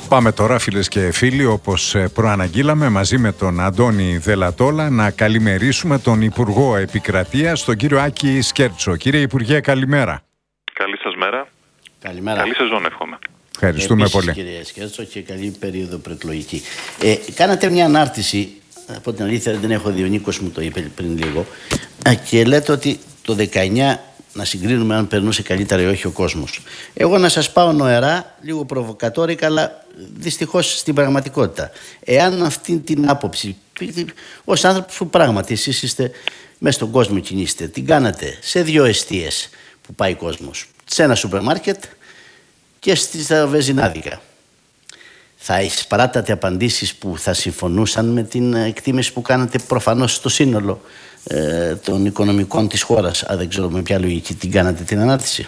Πάμε τώρα, φίλες και φίλοι, όπως προαναγγείλαμε, μαζί με τον Αντώνη Δελατόλα να καλημερίσουμε τον Υπουργό Επικρατείας, τον κύριο Άκη Σκέρτσο. Κύριε Υπουργέ, καλημέρα. Καλή σας μέρα. Καλημέρα. Καλή σεζόν, εύχομαι. Ευχαριστούμε πολύ. Κύριε Σκέρτσο, και καλή περίοδο προεκλογική. Κάνατε μια ανάρτηση, από την αλήθεια δεν έχω δει, ο Νίκος μου το είπε πριν λίγο, και λέτε ότι το 19 να συγκρίνουμε αν περνούσε καλύτερα ή όχι ο κόσμος. Εγώ να σας πάω νοερά, λίγο προβοκατόρικα, αλλά δυστυχώς στην πραγματικότητα. Εάν αυτή την άποψη, ως άνθρωπος που πράγματι εσείς είστε μέσα στον κόσμο κινείστε, την κάνατε σε δύο εστίες που πάει ο κόσμος, σε ένα σούπερ μάρκετ και στα βεζινάδικα, θα εισπράτατε απαντήσεις που θα συμφωνούσαν με την εκτίμηση που κάνατε προφανώς στο σύνολο των οικονομικών της χώρας? Δεν ξέρω με ποια λογική την κάνατε την ανάρτηση.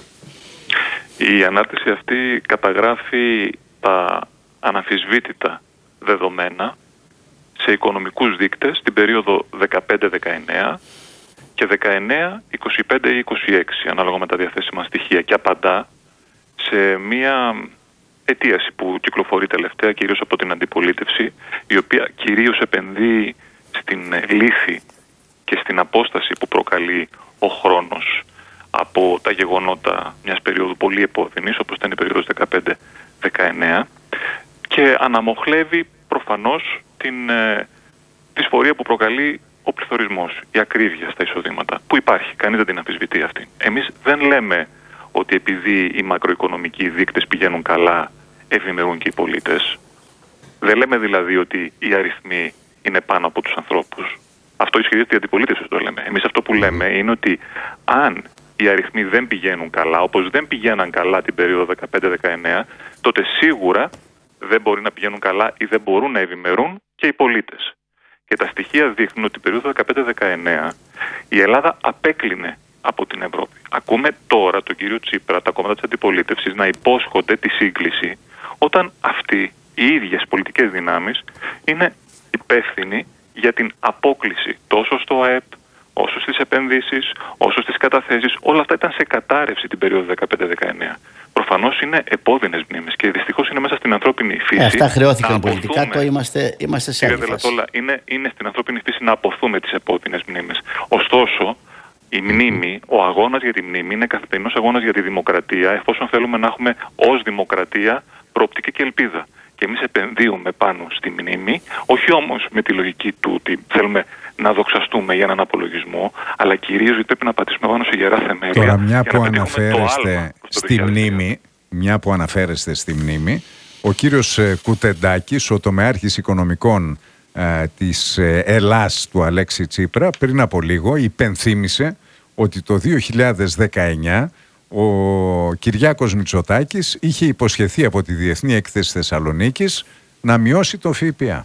Η ανάρτηση αυτή καταγράφει τα αναμφισβήτητα δεδομένα σε οικονομικούς δείκτες την περίοδο 15-19 και 19-25-26, ανάλογα με τα διαθέσιμα στοιχεία, και απαντά σε μία αιτίαση που κυκλοφορεί τελευταία κυρίως από την αντιπολίτευση, η οποία κυρίως επενδύει στην λύθη και στην απόσταση που προκαλεί ο χρόνος από τα γεγονότα μιας περίοδου πολύ επώδυνης, όπως ήταν η περίοδος 15-19, και αναμοχλεύει προφανώς την δυσφορία που προκαλεί ο πληθωρισμός, η ακρίβεια στα εισοδήματα, που υπάρχει, κανείς δεν την αμφισβητεί αυτή. Εμείς δεν λέμε ότι επειδή οι μακροοικονομικοί δείκτες πηγαίνουν καλά, ευημερούν και οι πολίτες. Δεν λέμε δηλαδή ότι οι αριθμοί είναι πάνω από τους ανθρώπους. Αυτό ισχυρίζεται η αντιπολίτευση, το λέμε. Εμείς αυτό που λέμε είναι ότι αν οι αριθμοί δεν πηγαίνουν καλά, όπως δεν πηγαίναν καλά την περίοδο 15-19, τότε σίγουρα δεν μπορεί να πηγαίνουν καλά ή δεν μπορούν να ευημερούν και οι πολίτες. Και τα στοιχεία δείχνουν ότι την περίοδο 15-19 η Ελλάδα απέκλεινε από την Ευρώπη. Ακούμε τώρα τον κύριο Τσίπρα, τα κόμματα της αντιπολίτευσης, να υπόσχονται τη σύγκληση, όταν αυτοί οι ίδιες πολιτικές δυνάμεις είναι υπεύθυνοι για την απόκλιση τόσο στο ΑΕΠ, όσο στις επενδύσεις, όσο στις καταθέσεις. Όλα αυτά ήταν σε κατάρρευση την περίοδο 15-19. Προφανώς είναι επώδυνες μνήμες και δυστυχώς είναι μέσα στην ανθρώπινη φύση. Αυτά χρεώθηκαν πολιτικά, το είμαστε σε άλλη φάση. Είναι στην ανθρώπινη φύση να αποθούμε τις επώδυνες μνήμες. Ωστόσο, η μνήμη, ο αγώνας για τη μνήμη είναι καθημερινός αγώνας για τη δημοκρατία, εφόσον θέλουμε να έχουμε ως δημοκρατία προοπτική και ελπίδα. Και εμείς επενδύουμε πάνω στη μνήμη, όχι όμως με τη λογική του ότι θέλουμε να δοξαστούμε για έναν απολογισμό, αλλά κυρίως γιατί πρέπει να πατήσουμε πάνω σε γερά θεμέλια. Τώρα, μια που αναφέρεστε στη μνήμη, ο κύριος Κουτεντάκης, ο τομεάρχης οικονομικών της Ελλάς του Αλέξη Τσίπρα, πριν από λίγο υπενθύμησε ότι το 2019 ο Κυριάκος Μητσοτάκης είχε υποσχεθεί από τη Διεθνή Έκθεση Θεσσαλονίκης να μειώσει το ΦΠΑ.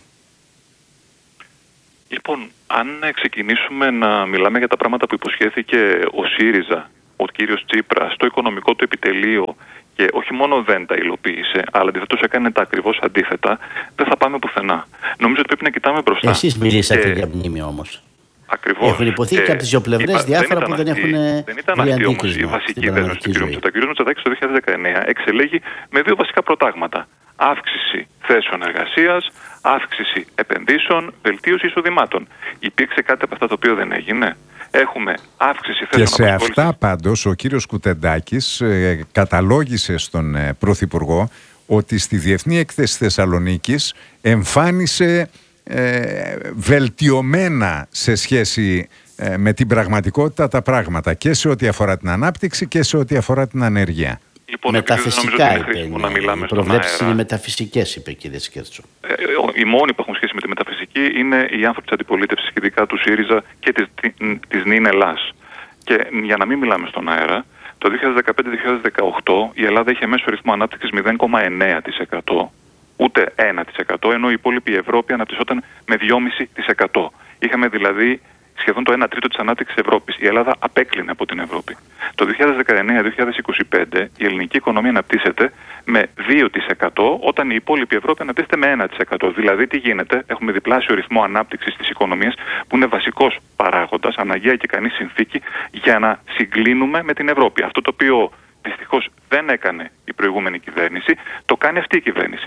Λοιπόν, αν ξεκινήσουμε να μιλάμε για τα πράγματα που υποσχέθηκε ο ΣΥΡΙΖΑ, ο κύριος Τσίπρα, στο οικονομικό του επιτελείο, και όχι μόνο δεν τα υλοποίησε, αλλά αντιθέτως έκανε τα ακριβώς αντίθετα, δεν θα πάμε πουθενά. Νομίζω ότι πρέπει να κοιτάμε μπροστά. Εσείς μιλήσατε για μνήμη όμως. Ακριβώς. Έχουν υποθεί και από τις δύο πλευρές διάφορα που δεν έχουν. Δεν ήταν αυτή όμως η βασική δέσμευση του κ. Μητσοτάκη. Ο κ. Μητσοτάκης το 2019 εξελέγει με δύο βασικά προτάγματα. Αύξηση θέσεων εργασίας, αύξηση επενδύσεων, βελτίωση εισοδημάτων. Υπήρξε κάτι από αυτά το οποίο δεν έγινε? Έχουμε αύξηση θέσεων. Και σε αυτά πάντως ο κύριος Κουτεντάκης καταλόγησε στον Πρωθυπουργό ότι στη Διεθνή Έκθεση Θεσσαλονίκης εμφάνισε βελτιωμένα σε σχέση με την πραγματικότητα τα πράγματα, και σε ό,τι αφορά την ανάπτυξη και σε ό,τι αφορά την ανεργία. Λοιπόν, μεταφυσικά είπε. Οι προβλέψεις είναι μεταφυσικές, είπε, κύριε Σκέρτσο. Οι μόνοι που έχουν σχέση με τη μεταφυσική είναι οι άνθρωποι της αντιπολίτευσης, ειδικά του ΣΥΡΙΖΑ και της ΝΙΝ Ελλάς. Και για να μην μιλάμε στον αέρα, το 2015-2018 η Ελλάδα είχε μέσο ρυθμό ανάπτυξης 0,9%. Ούτε 1%, ενώ η υπόλοιπη Ευρώπη αναπτυσσόταν με 2,5%. Είχαμε δηλαδή σχεδόν το 1 τρίτο της ανάπτυξης της Ευρώπης. Η Ελλάδα απέκλεινε από την Ευρώπη. Το 2019-2025 η ελληνική οικονομία αναπτύσσεται με 2%, όταν η υπόλοιπη Ευρώπη αναπτύσσεται με 1%. Δηλαδή τι γίνεται? Έχουμε διπλάσιο ρυθμό ανάπτυξης της οικονομίας, που είναι βασικός παράγοντας, αναγκαία και ικανή συνθήκη για να συγκλίνουμε με την Ευρώπη. Αυτό το οποίο δυστυχώς δεν έκανε η προηγούμενη κυβέρνηση, το κάνει αυτή η κυβέρνηση.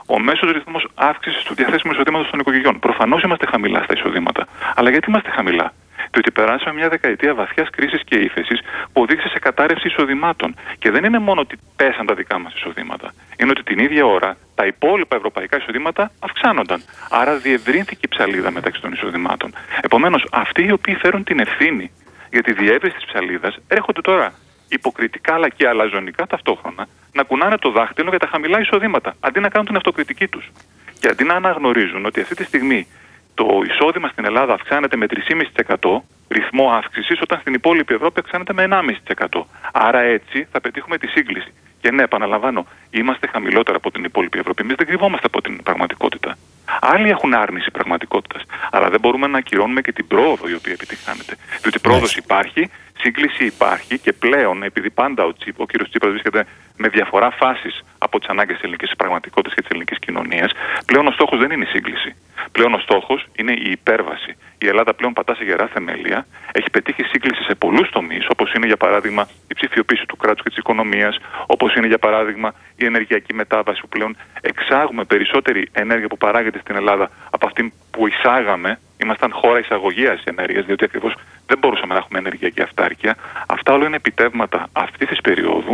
ο μέσος ρυθμός αύξησης του διαθέσιμου εισοδήματος των οικογενειών. Προφανώς είμαστε χαμηλά στα εισοδήματα. Αλλά γιατί είμαστε χαμηλά? Διότι περάσαμε μια δεκαετία βαθιάς κρίσης και ύφεσης που οδήγησε σε κατάρρευση εισοδημάτων. Και δεν είναι μόνο ότι πέσαν τα δικά μας εισοδήματα. Είναι ότι την ίδια ώρα τα υπόλοιπα ευρωπαϊκά εισοδήματα αυξάνονταν. Άρα διευρύνθηκε η ψαλίδα μεταξύ των εισοδημάτων. Επομένως, αυτοί οι οποίοι φέρουν την ευθύνη για τη διεύρυνση της ψαλίδας έρχονται τώρα υποκριτικά αλλά και αλαζονικά ταυτόχρονα να κουνάνε το δάχτυλο για τα χαμηλά εισοδήματα, αντί να κάνουν την αυτοκριτική τους. Και αντί να αναγνωρίζουν ότι αυτή τη στιγμή το εισόδημα στην Ελλάδα αυξάνεται με 3,5% ρυθμό αύξησης, όταν στην υπόλοιπη Ευρώπη αυξάνεται με 1,5%. Άρα έτσι θα πετύχουμε τη σύγκληση. Και ναι, επαναλαμβάνω, είμαστε χαμηλότερα από την υπόλοιπη Ευρώπη. Εμείς δεν κρυβόμαστε από την πραγματικότητα. Άλλοι έχουν άρνηση πραγματικότητας. Αλλά δεν μπορούμε να ακυρώνουμε και την πρόοδο η οποία επιτυχάνεται. Διότι πρόοδος υπάρχει, σύγκληση υπάρχει και πλέον, επειδή πάντα ο κύριος Τσίπρας βρίσκεται με διαφορά φάσεις από τις ανάγκες της ελληνικής πραγματικότητας και της ελληνικής κοινωνίας, πλέον ο στόχος δεν είναι η σύγκληση. Πλέον ο στόχος είναι η υπέρβαση. Η Ελλάδα πλέον πατά σε γερά θεμέλια, έχει πετύχει σύγκληση σε πολλούς τομείς, όπως είναι για παράδειγμα η ψηφιοποίηση του κράτους και της οικονομίας, όπως είναι για παράδειγμα η ενεργειακή μετάβαση, που πλέον εξάγουμε περισσότερη ενέργεια που παράγεται στην Ελλάδα από αυτή που εισάγαμε. Ήμασταν χώρα εισαγωγίας ενέργειας, διότι ακριβώς δεν μπορούσαμε να έχουμε ενεργειακή αυτάρκεια. Αυτά όλα είναι επιτεύγματα αυτή της περίοδου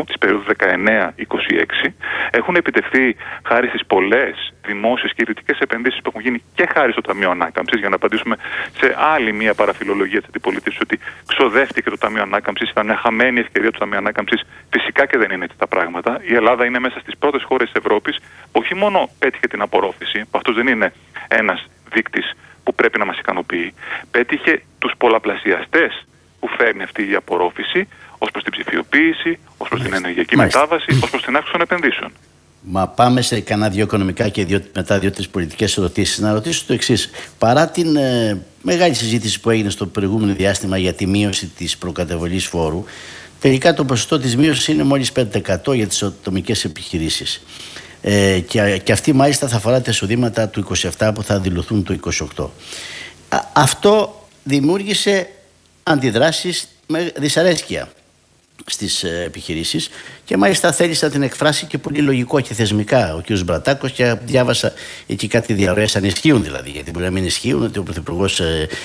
19-26. Έχουν επιτευχθεί χάρη στις πολλές δημόσιες και ιδιωτικές επενδύσεις που έχουν γίνει και χάρη στο Ταμείο Ανάκαμψης, για να απαντήσουμε σε άλλη μια παραφιλολογία της αντιπολίτευσης, ότι ξοδεύτηκε το Ταμείο Ανάκαμψης, ήταν μια χαμένη ευκαιρία του Ταμείου Ανάκαμψης. Φυσικά και δεν είναι έτσι τα πράγματα. Η Ελλάδα είναι μέσα στις πρώτες χώρες της Ευρώπης που όχι μόνο πέτυχε την απορρόφηση, που αυτός δεν είναι ένας δείκτης που πρέπει να μας ικανοποιεί, πέτυχε τους πολλαπλασιαστές που φέρνει αυτή η απορρόφηση ως προς την ψηφιοποίηση, ως προς την ενεργειακή μετάβαση, ως προς την αύξηση των επενδύσεων. Μα πάμε σε κανένα δύο οικονομικά και μετά δύο-τρεις πολιτικές ερωτήσεις. Να ρωτήσω το εξής. Παρά την μεγάλη συζήτηση που έγινε στο προηγούμενο διάστημα για τη μείωση της προκαταβολής φόρου, τελικά το ποσοστό της μείωσης είναι μόλις 5% για τις ατομικές επιχειρήσεις. Και αυτή μάλιστα θα αφορά τα εισοδήματα του 27 που θα δηλωθούν το 28. Αυτό δημιούργησε αντιδράσεις με δυσαρέσκεια στις επιχειρήσεις και μάλιστα θέλησε να την εκφράσει και πολύ λογικό και θεσμικά ο κ. Μπρατάκος, και διάβασα εκεί κάτι διαρροές αν ισχύουν δηλαδή, γιατί μπορεί να μην ισχύουν, ότι ο Πρωθυπουργός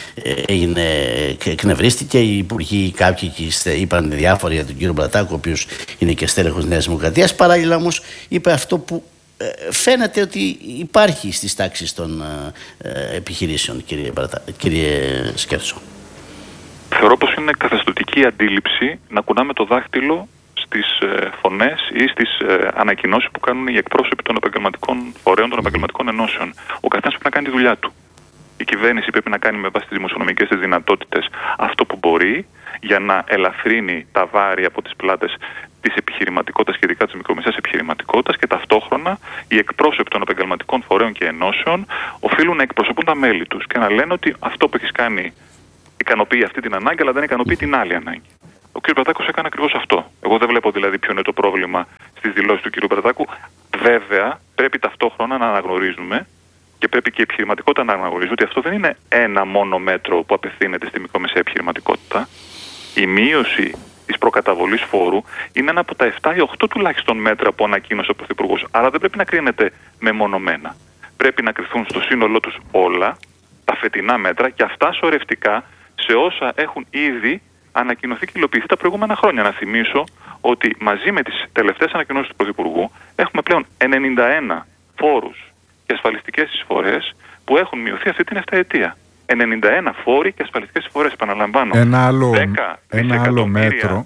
εκνευρίστηκε, οι υπουργοί κάποιοι είπαν διάφορα για τον κ. Μπρατάκο, ο οποίος είναι και στέλεχος Νέας Δημοκρατίας. Παράλληλα όμως είπε αυτό που φαίνεται ότι υπάρχει στις τάξεις των επιχειρήσεων, κύριε Σκέρτσο. Θεωρώ πως είναι καθεστωτική αντίληψη να κουνάμε το δάχτυλο στις φωνές ή στις ανακοινώσεις που κάνουν οι εκπρόσωποι των επαγγελματικών φορέων, των επαγγελματικών ενώσεων. Ο καθένας πρέπει να κάνει τη δουλειά του. Η κυβέρνηση πρέπει να κάνει με βάση τις δημοσιονομικές της δυνατότητες αυτό που μπορεί για να ελαφρύνει τα βάρη από τις πλάτες της επιχειρηματικότητας και ειδικά της μικρομεσαίας επιχειρηματικότητας, και ταυτόχρονα οι εκπρόσωποι των επαγγελματικών φορέων και ενώσεων οφείλουν να εκπροσωπούν τα μέλη τους και να λένε ότι αυτό που έχεις κάνει ικανοποιεί αυτή την ανάγκη, αλλά δεν ικανοποιεί την άλλη ανάγκη. Ο κ. Μπρατάκος έκανε ακριβώς αυτό. Εγώ δεν βλέπω δηλαδή ποιο είναι το πρόβλημα στις δηλώσεις του κ. Μπρατάκου. Βέβαια, πρέπει ταυτόχρονα να αναγνωρίζουμε και πρέπει και η επιχειρηματικότητα να αναγνωρίζει ότι αυτό δεν είναι ένα μόνο μέτρο που απευθύνεται στη μικρομεσαία επιχειρηματικότητα. Η μείωση της προκαταβολής φόρου είναι ένα από τα 7 ή 8 τουλάχιστον μέτρα που ανακοίνωσε ο Πρωθυπουργός. Άρα δεν πρέπει να κρίνεται μεμονωμένα. Πρέπει να κρυθούν στο σύνολό τους όλα τα φετινά μέτρα και αυτά σωρευτικά σε όσα έχουν ήδη ανακοινωθεί και υλοποιηθεί τα προηγούμενα χρόνια. Να θυμίσω ότι μαζί με τις τελευταίες ανακοινώσεις του Πρωθυπουργού έχουμε πλέον 91 φόρους και ασφαλιστικές εισφορές που έχουν μειωθεί αυτή την 7ετία. 91 φόροι και ασφαλιστικές εισφορές, επαναλαμβάνω. Ένα άλλο μέτρο.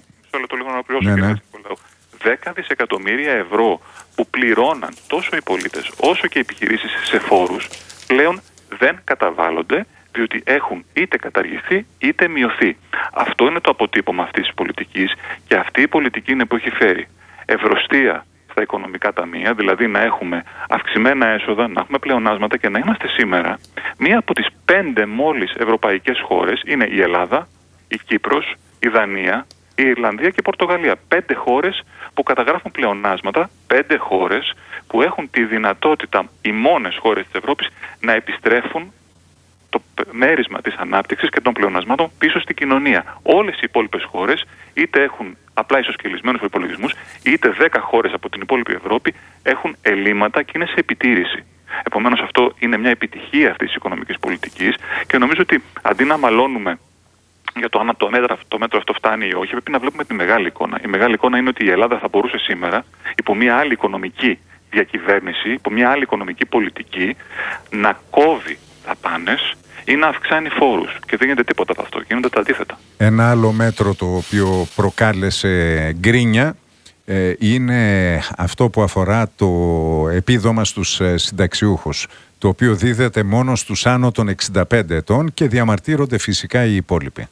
10 δισεκατομμύρια ευρώ που πληρώναν τόσο οι πολίτες όσο και οι επιχειρήσεις σε φόρους πλέον δεν καταβάλλονται, διότι έχουν είτε καταργηθεί είτε μειωθεί. Αυτό είναι το αποτύπωμα αυτής της πολιτικής, και αυτή η πολιτική είναι που έχει φέρει ευρωστία στα οικονομικά ταμεία, δηλαδή να έχουμε αυξημένα έσοδα, να έχουμε πλεονάσματα και να είμαστε σήμερα μία από τις 5 μόλις ευρωπαϊκές χώρες. Είναι η Ελλάδα, η Κύπρος, η Δανία, η Ιρλανδία και η Πορτογαλία. 5 χώρες που καταγράφουν πλεονάσματα, 5 χώρες που έχουν τη δυνατότητα, οι μόνες χώρες της Ευρώπης, να επιστρέφουν το μέρισμα της ανάπτυξης και των πλεονασμάτων πίσω στην κοινωνία. Όλες οι υπόλοιπες χώρες είτε έχουν απλά ισοσκελισμένους προϋπολογισμούς, είτε 10 χώρες από την υπόλοιπη Ευρώπη έχουν ελλείμματα και είναι σε επιτήρηση. Επομένως, αυτό είναι μια επιτυχία αυτής της οικονομικής πολιτικής και νομίζω ότι αντί να μαλώνουμε για το αν το μέτρο αυτό φτάνει ή όχι, πρέπει να βλέπουμε τη μεγάλη εικόνα. Η μεγάλη εικόνα είναι ότι η Ελλάδα θα μπορούσε σήμερα, υπό μια άλλη οικονομική διακυβέρνηση, υπό μια άλλη οικονομική πολιτική, να κόβει δαπάνες ή να αυξάνει φόρους. Και δεν γίνεται τίποτα από αυτό. Γίνονται τα αντίθετα. Ένα άλλο μέτρο το οποίο προκάλεσε γκρίνια είναι αυτό που αφορά το επίδομα στους συνταξιούχους, το οποίο δίδεται μόνο στους άνω των 65 ετών και διαμαρτύρονται φυσικά οι υπόλοιποι.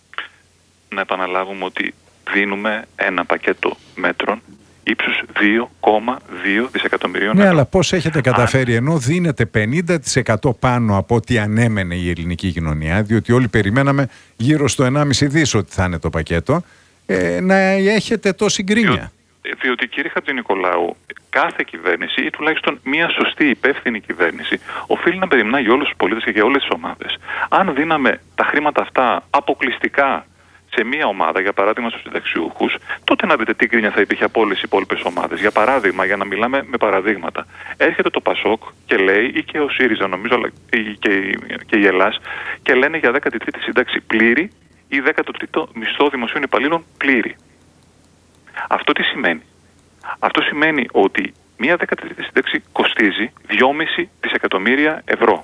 Να επαναλάβουμε ότι δίνουμε ένα πακέτο μέτρων ύψους 2,2 δισεκατομμυρίων ευρώ. Ναι, αλλά πώς έχετε καταφέρει, ενώ δίνετε 50% πάνω από ό,τι ανέμενε η ελληνική κοινωνία, διότι όλοι περιμέναμε γύρω στο 1,5 δις ότι θα είναι το πακέτο, να έχετε τόση γκρίνια. Διότι, κύριε Χατζηνικολάου, κάθε κυβέρνηση ή τουλάχιστον μια σωστή υπεύθυνη κυβέρνηση οφείλει να περιμνά για όλους τους πολίτες και για όλες τις ομάδες. Αν δίναμε τα χρήματα αυτά αποκλειστικά σε μία ομάδα, για παράδειγμα στους συνταξιούχους, τότε να δείτε τι γκρίνια θα υπήρχε από όλες οι υπόλοιπες ομάδες. Για παράδειγμα, για να μιλάμε με παραδείγματα, έρχεται το Πασόκ και λέει, ή και ο ΣΥΡΙΖΑ νομίζω, αλλά και η Ελλάς, και λένε για 13η σύνταξη πλήρη ή 13ο μισθό δημοσίων υπαλλήλων πλήρη. Αυτό τι σημαίνει? Αυτό σημαίνει ότι μία 13η σύνταξη κοστίζει 2,5 δισεκατομμύρια ευρώ.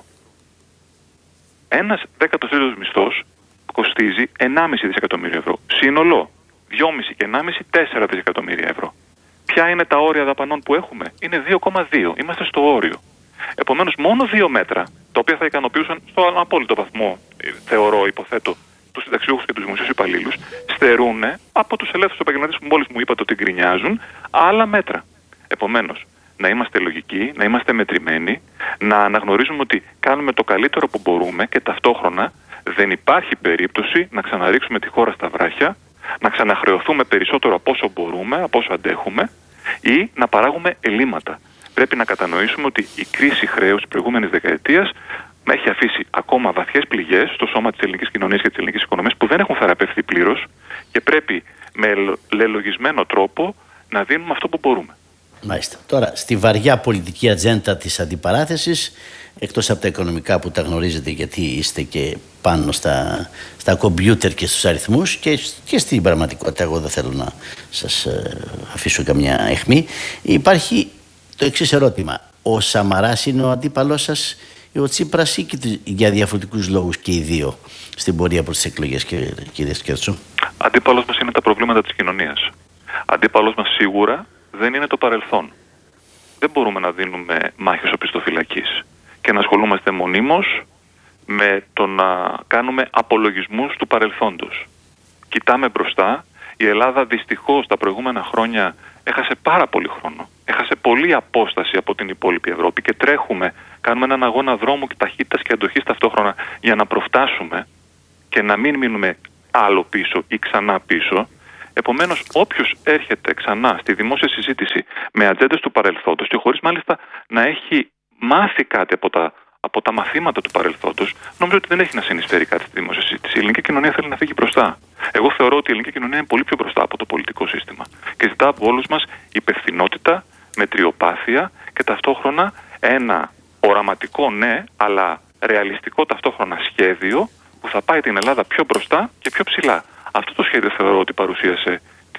Ένας 13ος μισθός κοστίζει 1,5 δισεκατομμύριο ευρώ. Σύνολο 2,5 και 1,5, 4 δισεκατομμύρια ευρώ. Ποια είναι τα όρια δαπανών που έχουμε? Είναι 2,2. Είμαστε στο όριο. Επομένως, μόνο 2 μέτρα, τα οποία θα ικανοποιούσαν στο απόλυτο βαθμό, θεωρώ, υποθέτω, τους συνταξιούχους και τους δημοσίους υπαλλήλους, στερούν από τους ελεύθερους επαγγελματίες που μόλις μου είπατε ότι γκρινιάζουν άλλα μέτρα. Επομένως, να είμαστε λογικοί, να είμαστε μετρημένοι, να αναγνωρίζουμε ότι κάνουμε το καλύτερο που μπορούμε και ταυτόχρονα δεν υπάρχει περίπτωση να ξαναρίξουμε τη χώρα στα βράχια, να ξαναχρεωθούμε περισσότερο από όσο μπορούμε, από όσο αντέχουμε ή να παράγουμε ελλείμματα. Πρέπει να κατανοήσουμε ότι η κρίση χρέους της προηγούμενης δεκαετίας έχει αφήσει ακόμα βαθιές πληγές στο σώμα της ελληνικής κοινωνίας και της ελληνικής οικονομίας που δεν έχουν θεραπευθεί πλήρως και πρέπει με λελογισμένο τρόπο να δίνουμε αυτό που μπορούμε. Μάλιστα. Τώρα, στη βαριά πολιτική ατζέντα της αντιπαράθεσης, εκτός από τα οικονομικά που τα γνωρίζετε γιατί είστε και πάνω στα κομπιούτερ και στους αριθμούς και στην πραγματικότητα, εγώ δεν θέλω να σας αφήσω καμιά αιχμή, υπάρχει το εξής ερώτημα. Ο Σαμαράς είναι ο αντίπαλός σας ή ο Τσίπρας, ή για διαφορετικούς λόγους και οι δύο στην πορεία προς τις εκλογές, κύριε Σκέρτσο? Αντίπαλος μας είναι τα προβλήματα της κοινωνίας. Αντίπαλος μας σίγουρα δεν είναι το παρελθόν. Δεν μπορούμε να δίνουμε μάχες οπισθοφυλακής και να ασχολούμαστε μονίμως με το να κάνουμε απολογισμούς του παρελθόντος. Κοιτάμε μπροστά. Η Ελλάδα δυστυχώς τα προηγούμενα χρόνια έχασε πάρα πολύ χρόνο. Έχασε πολλή απόσταση από την υπόλοιπη Ευρώπη και τρέχουμε, κάνουμε έναν αγώνα δρόμου και ταχύτητας και αντοχής ταυτόχρονα για να προφτάσουμε και να μην μείνουμε άλλο πίσω ή ξανά πίσω. Επομένως, όποιος έρχεται ξανά στη δημόσια συζήτηση με ατζέντες του παρελθόντος και χωρίς μάλιστα να έχει μάθει κάτι από τα μαθήματα του παρελθόντος, νομίζω ότι δεν έχει να συνεισφέρει κάτι στη δημόσια συζήτηση. Η ελληνική κοινωνία θέλει να φύγει μπροστά. Εγώ θεωρώ ότι η ελληνική κοινωνία είναι πολύ πιο μπροστά από το πολιτικό σύστημα. Και ζητά από όλους μας υπευθυνότητα, μετριοπάθεια και ταυτόχρονα ένα οραματικό ναι, αλλά ρεαλιστικό ταυτόχρονα σχέδιο που θα πάει την Ελλάδα πιο μπροστά και πιο ψηλά. Αυτό το σχέδιο θεωρώ ότι παρουσίασε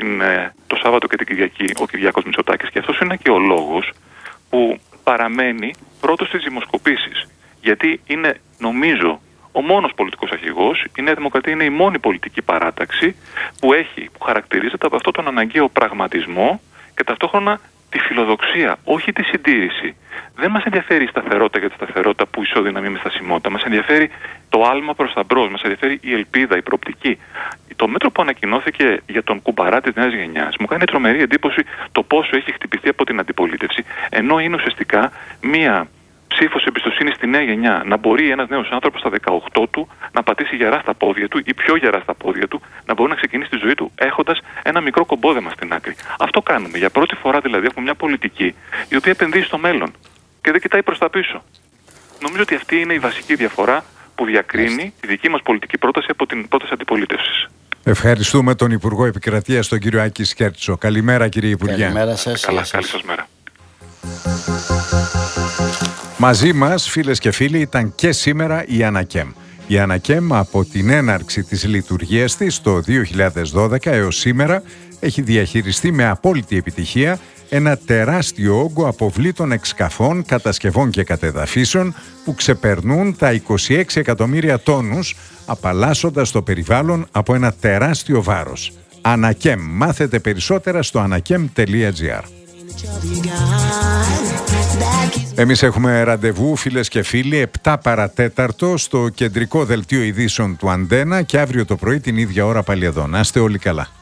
το Σάββατο και την Κυριακή ο Κυριάκος Μητσοτάκης και αυτός είναι και ο λόγος που παραμένει πρώτος στις δημοσκοπήσεις. Γιατί είναι, νομίζω, ο μόνος πολιτικός αρχηγός, η Νέα Δημοκρατία είναι η μόνη πολιτική παράταξη που χαρακτηρίζεται από αυτόν τον αναγκαίο πραγματισμό και ταυτόχρονα τη φιλοδοξία, όχι τη συντήρηση. Δεν μας ενδιαφέρει η σταθερότητα για τη σταθερότητα που ισοδυναμεί με στασιμότητα. Μας ενδιαφέρει το άλμα προς τα μπρος, μας ενδιαφέρει η ελπίδα, η προοπτική. Το μέτρο που ανακοινώθηκε για τον κουμπαρά της νέας γενιάς μου κάνει τρομερή εντύπωση το πόσο έχει χτυπηθεί από την αντιπολίτευση, ενώ είναι ουσιαστικά μία ψήφος εμπιστοσύνη στη νέα γενιά. Να μπορεί ένας νέος άνθρωπος στα 18 του να πατήσει γερά στα πόδια του ή πιο γερά στα πόδια του, να μπορεί να ξεκινήσει τη ζωή του έχοντας ένα μικρό κομπόδεμα στην άκρη. Αυτό κάνουμε. Για πρώτη φορά δηλαδή έχουμε μια πολιτική η οποία επενδύει στο μέλλον και δεν κοιτάει προς τα πίσω. Νομίζω ότι αυτή είναι η βασική διαφορά που διακρίνει τη δική μας πολιτική πρόταση από την πρόταση αντιπολίτευσης. Ευχαριστούμε τον Υπουργό Επικρατείας, τον κύριο Άκη Σκέρτσο. Καλημέρα, κύριε Υπουργέ. Καλημέρα σας. Καλή σας μέρα. Μαζί μας, φίλες και φίλοι, ήταν και σήμερα η Ανακέμ. Η Ανακέμ από την έναρξη της λειτουργίας της το 2012 έως σήμερα έχει διαχειριστεί με απόλυτη επιτυχία ένα τεράστιο όγκο αποβλήτων εξκαφών, κατασκευών και κατεδαφίσεων που ξεπερνούν τα 26 εκατομμύρια τόνους, απαλλάσσοντας το περιβάλλον από ένα τεράστιο βάρος. Ανακέμ. Μάθετε περισσότερα στο anakem.gr. Εμείς έχουμε ραντεβού, φίλες και φίλοι, 7 παρατέταρτο στο κεντρικό δελτίο ειδήσεων του Αντένα και αύριο το πρωί την ίδια ώρα πάλι εδώ. Να είστε όλοι καλά.